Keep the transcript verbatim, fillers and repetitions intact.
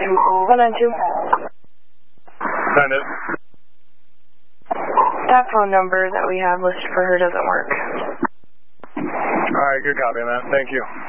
one nine two. Send it. That phone number that we have listed for her doesn't work. All right, good copy, man. Thank you.